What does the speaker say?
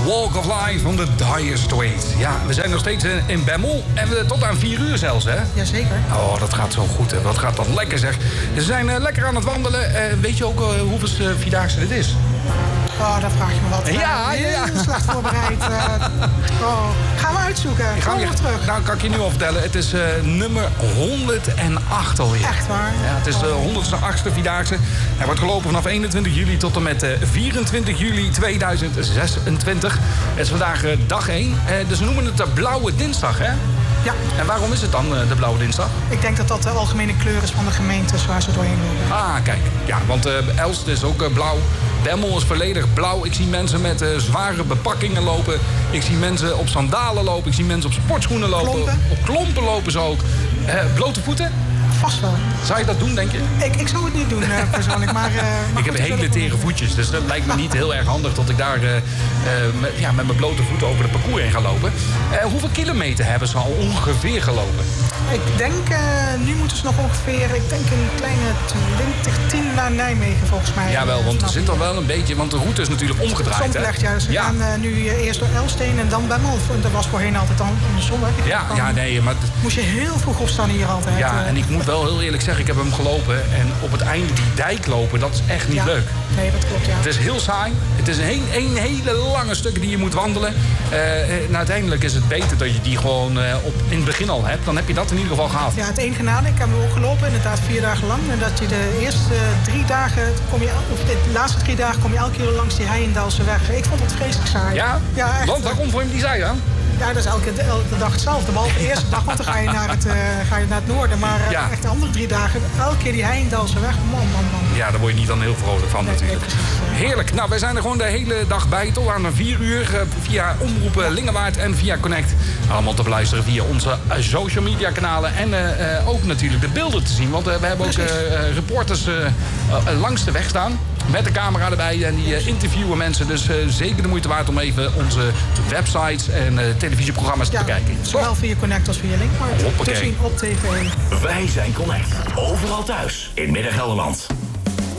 Walk of Life van de Dire Straits. Ja, we zijn nog steeds in Bemmel. En we tot aan 4 uur zelfs, hè? Jazeker. Oh, dat gaat zo goed, hè. Wat gaat dat lekker, zeg. Ze zijn lekker aan het wandelen. Weet je ook hoeveel vierdaagse dit is? Oh, dat vraag je me wat. Ja. Heel slecht voorbereid. Gaan we uitzoeken. Gaan we terug. Nou, kan ik je nu al vertellen. Het is nummer 108 alweer. Echt waar? Ja, het is de 108ste Vierdaagse. Hij wordt gelopen vanaf 21 juli tot en met 24 juli 2026. Het is vandaag dag 1. Dus we noemen het de Blauwe Dinsdag, hè? Ja. En waarom is het dan de Blauwe Dinsdag? Ik denk dat dat de algemene kleur is van de gemeentes waar ze doorheen lopen. Ah, kijk. Ja, want Elst is ook blauw. Bemmel is volledig blauw. Ik zie mensen met zware bepakkingen lopen. Ik zie mensen op sandalen lopen. Ik zie mensen op sportschoenen lopen. Klompen. Op klompen lopen ze ook. Blote voeten? Vast wel. Zou je dat doen, denk je? Ik zou het niet doen, persoonlijk. Maar ik heb hele tere voetjes, dus dat lijkt me niet heel erg handig dat ik daar met mijn blote voeten over de parcours heen ga lopen. Hoeveel kilometer hebben ze al ongeveer gelopen? Ik denk, nu moeten ze nog ongeveer, een kleine 10 naar Nijmegen volgens mij. Jawel, want er zit al wel een beetje, want de route is natuurlijk omgedraaid. Omgelegd, ja. Dus ze gaan nu eerst door Elsteen en dan Bemmel. Dat was voorheen altijd andersom. Maar... Moest je heel vroeg opstaan hier altijd. Ja, en ik moet wel heel eerlijk zeggen, ik heb hem gelopen. En op het einde die dijk lopen, dat is echt niet leuk. Nee, dat klopt, ja. Het is heel saai. Het is een hele lange stuk die je moet wandelen. En uiteindelijk is het beter dat je die gewoon in het begin al hebt. Dan heb je dat in ieder geval gehad. Ja, het enige genade. Ik heb hem ook gelopen, inderdaad 4 dagen lang. En dat je de eerste 3 dagen, de laatste 3 dagen kom je elke keer langs die Heijendaalse weg. Ik vond het vreselijk saai. Ja? Ja, echt. Want waar komt voor hem die zij aan? Ja, dat is elke dag hetzelfde. Behalve de eerste dag, want dan ga je naar het noorden. Maar echt de andere 3 dagen, elke keer die Heijendaalse weg. Man. Ja, daar word je niet dan heel vrolijk van natuurlijk. Nee, heerlijk. Nou, wij zijn er gewoon de hele dag bij. Tot aan 4 uur via Omroep Lingewaard en via Connect. Allemaal te beluisteren via onze social media kanalen. En ook natuurlijk de beelden te zien. Want we hebben ook reporters langs de weg staan. Met de camera erbij en die interviewen mensen. Dus zeker de moeite waard om even onze websites en televisieprogramma's te bekijken. Zowel via Connect als via Lingewaard. Te zien op tv. Wij zijn Connect. Overal thuis in Midden-Gelderland.